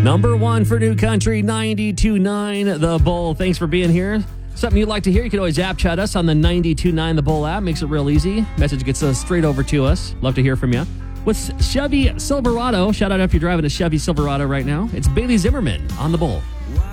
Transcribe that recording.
Number one for New Country, 92.9 The Bull. Thanks for being here. Something you'd like to hear, you can always app chat us on the 92.9 The Bull app. Makes it real easy. Message gets straight over to us. Love to hear from you. With Chevy Silverado, shout out if you're driving a Chevy Silverado right now. It's Bailey Zimmerman on The Bull.